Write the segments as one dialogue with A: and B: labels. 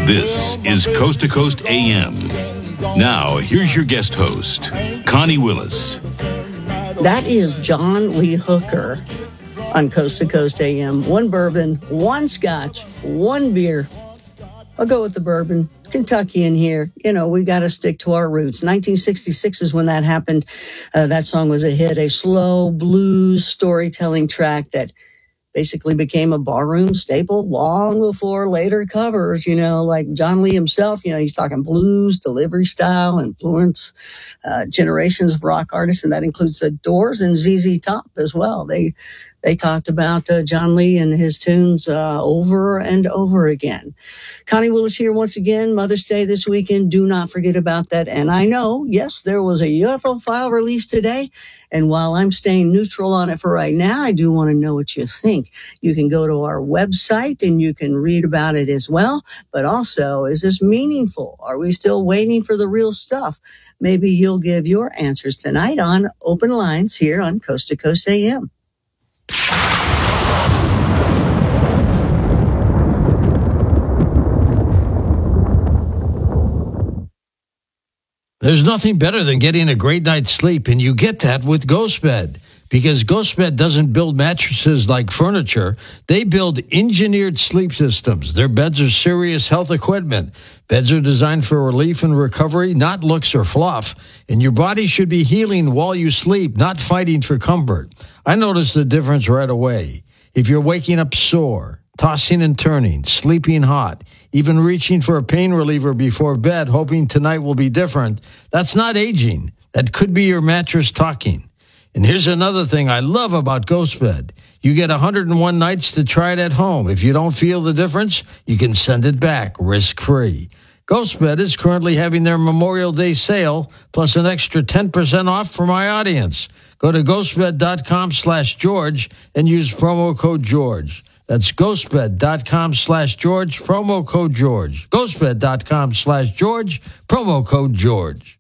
A: This is Coast to Coast AM. Now, here's your guest host, Connie Willis.
B: That is John Lee Hooker on Coast to Coast AM. One bourbon, one scotch, one beer. I'll go with the bourbon. Kentucky in here. You know, we got to stick to our roots. 1966 is when that happened. That song was a hit, a slow blues storytelling track that basically became a barroom staple long before later covers, you know, like John Lee himself, you know, he's talking blues, delivery style, influence, generations of rock artists, and that includes the Doors and ZZ Top as well. They talked about John Lee and his tunes over and over again. Connie Willis here once again. Mother's Day this weekend. Do not forget about that. And I know, yes, there was a UFO file released today. And while I'm staying neutral on it for right now, I do want to know what you think. You can go to our website and you can read about it as well. But also, is this meaningful? Are we still waiting for the real stuff? Maybe you'll give your answers tonight on Open Lines here on Coast to Coast AM.
C: There's nothing better than getting a great night's sleep, and you get that with GhostBed. Because GhostBed doesn't build mattresses like furniture, they build engineered sleep systems. Their beds are serious health equipment. Beds are designed for relief and recovery, not looks or fluff. And your body should be healing while you sleep, not fighting for comfort. I noticed the difference right away. If you're waking up sore, tossing and turning, sleeping hot, even reaching for a pain reliever before bed, hoping tonight will be different, that's not aging. That could be your mattress talking. And here's another thing I love about GhostBed. You get 101 nights to try it at home. If you don't feel the difference, you can send it back risk-free. GhostBed is currently having their Memorial Day sale, plus an extra 10% off for my audience. Go to ghostbed.com/George and use promo code George. That's ghostbed.com/George, promo code George. Ghostbed.com/George, promo code George.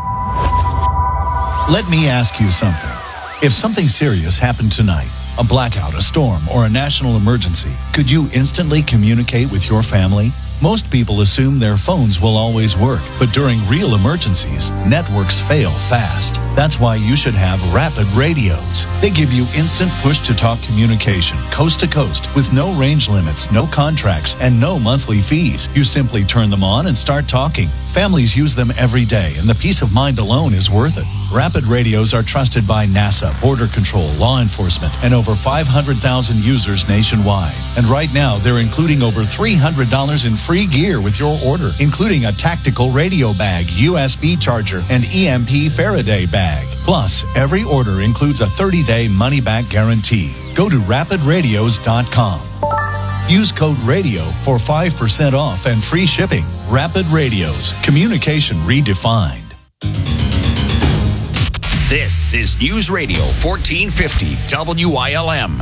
D: Let me ask you something. If something serious happened tonight, a blackout, a storm, or a national emergency, could you instantly communicate with your family? Most people assume their phones will always work, but during real emergencies, networks fail fast. That's why you should have Rapid Radios. They give you instant push-to-talk communication, coast to coast, with no range limits, no contracts, and no monthly fees. You simply turn them on and start talking. Families use them every day, and the peace of mind alone is worth it. Rapid Radios are trusted by NASA, Border Control, law enforcement, and over 500,000 users nationwide. And right now, they're including over $300 in free gear with your order, including a tactical radio bag, USB charger, and EMP Faraday bag. Plus, every order includes a 30-day money-back guarantee. Go to rapidradios.com. Use code RADIO for 5% off and free shipping. Rapid Radios, communication redefined.
E: This is News Radio 1450 WILM.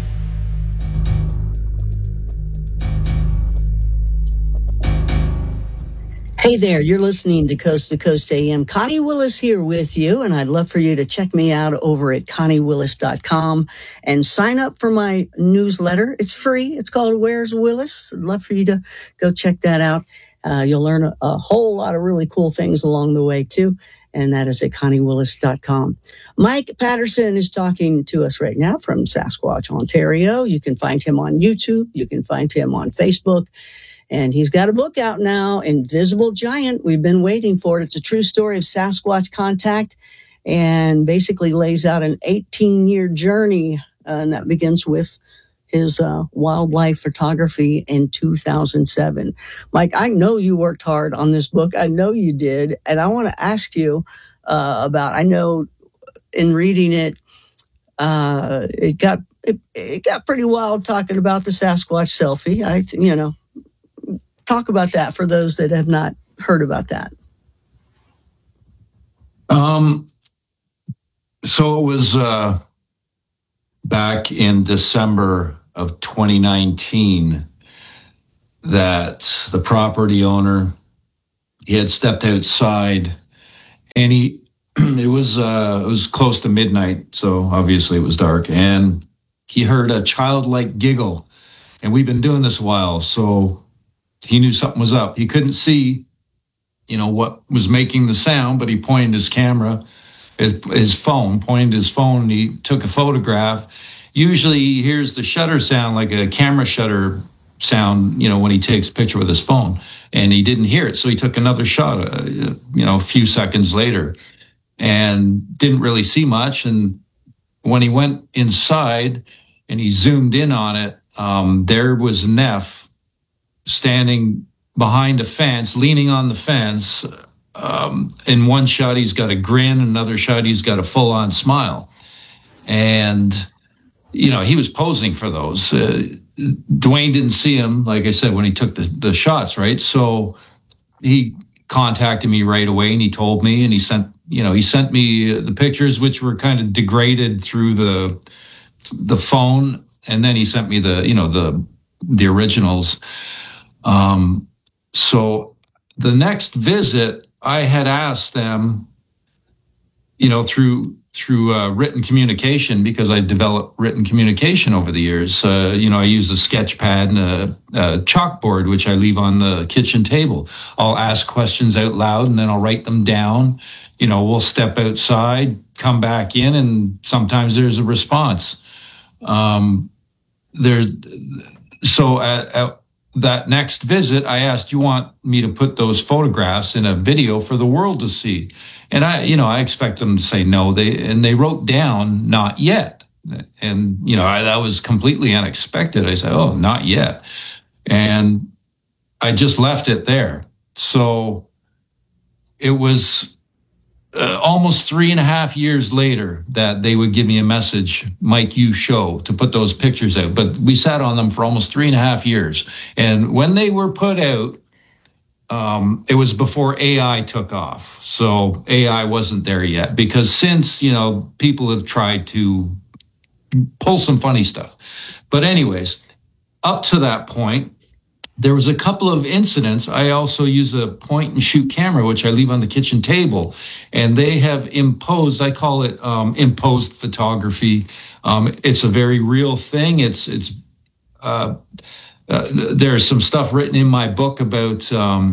B: Hey there, you're listening to Coast AM. Connie Willis here with you, and I'd love for you to check me out over at ConnieWillis.com and sign up for my newsletter. It's free. It's called Where's Willis? I'd love for you to go check that out. You'll learn a whole lot of really cool things along the way, too, and that is at ConnieWillis.com. Mike Patterson is talking to us right now from Sasquatch, Ontario. You can find him on YouTube. You can find him on Facebook. And he's got a book out now, Invisible Giant. We've been waiting for it. It's a true story of Sasquatch contact and basically lays out an 18-year journey. And that begins with his wildlife photography in 2007. Mike, I know you worked hard on this book. I know you did. And I want to ask you I know in reading it, it got pretty wild talking about the Sasquatch selfie. Talk about that for those that have not heard about that.
F: So it was back in December of 2019 that the property owner, he had stepped outside, and it was close to midnight, so obviously it was dark, and he heard a childlike giggle, and we've been doing this a while, so he knew something was up. He couldn't see, what was making the sound, but he pointed his camera, his phone, and he took a photograph. Usually he hears the shutter sound, like a camera shutter sound, when he takes a picture with his phone, and he didn't hear it. So he took another shot, a few seconds later, and didn't really see much. And when he went inside and he zoomed in on it, there was Neff standing behind a fence, leaning on the fence. In one shot, he's got a grin. Another shot, he's got a full-on smile. And, he was posing for those. Dwayne didn't see him, like I said, when he took the shots, right? So he contacted me right away, and he told me, and he sent me the pictures, which were kind of degraded through the phone, and then he sent me the originals. So the next visit, I had asked them, through written communication, because I developed written communication over the years. I use a sketch pad and a chalkboard, which I leave on the kitchen table. I'll ask questions out loud, and then I'll write them down. We'll step outside, come back in, and sometimes there's a response. So at that next visit, I asked, "You want me to put those photographs in a video for the world to see?" And I expect them to say no. They wrote down, "Not yet." And, that was completely unexpected. I said, "Oh, not yet." And I just left it there. So it was almost 3.5 years later that they would give me a message, "Mike, you show," to put those pictures out. But we sat on them for almost 3.5 years. And when they were put out, it was before AI took off. So AI wasn't there yet, because since, people have tried to pull some funny stuff. But anyways, up to that point, there was a couple of incidents. I also use a point and shoot camera, which I leave on the kitchen table, and they have imposed, I call it imposed photography. It's a very real thing. There's some stuff written in my book about,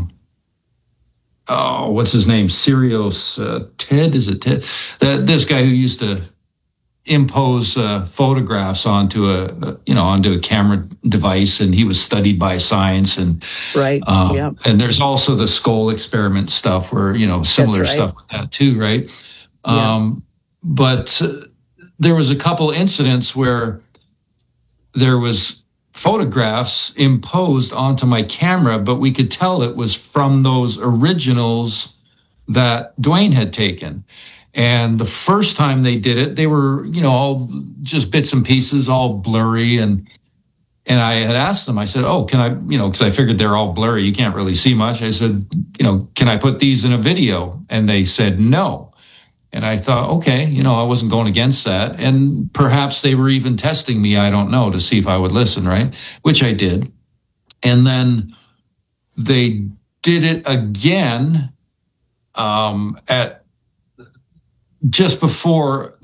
F: what's his name? Sirius Ted, is it Ted? This guy who used to impose photographs onto a camera device, and he was studied by science. And
B: right, yeah.
F: And there's also the skull experiment stuff, where similar stuff with that too, right? Yeah. But there was a couple incidents where there was photographs imposed onto my camera, but we could tell it was from those originals that Dwayne had taken. And the first time they did it, they were, all just bits and pieces, all blurry. And I had asked them, I said, "Oh, can I, because I figured they're all blurry, you can't really see much." I said, "Can I put these in a video?" And they said no. And I thought, okay, I wasn't going against that. And perhaps they were even testing me, I don't know, to see if I would listen, right? Which I did. And then they did it again at just before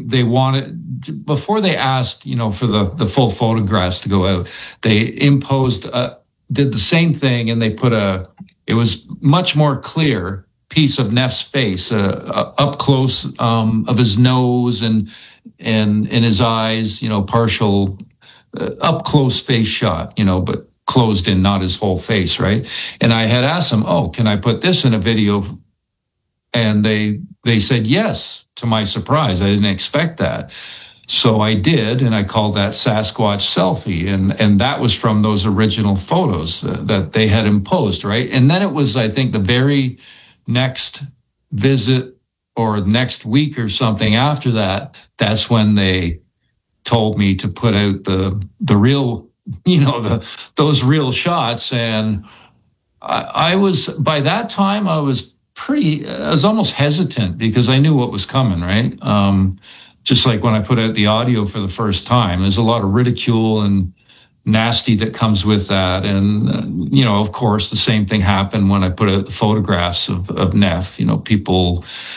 F: before they asked, for the full photographs to go out. They did the same thing, and they put it was much more clear piece of Neff's face, up close of his nose and in his eyes, partial up close face shot, but closed in, not his whole face, right? And I had asked them, "Oh, can I put this in a video?" And they said yes, to my surprise. I didn't expect that. So I did, and I called that Sasquatch Selfie. And that was from those original photos that they had imposed, right? And then it was, I think, the very next visit or next week or something after that, that's when they told me to put out the real, those real shots. And I was, by that time, I was almost hesitant, because I knew what was coming, right? Just like when I put out the audio for the first time, there's a lot of ridicule and nasty that comes with that. And, of course, the same thing happened when I put out the photographs of Neff. People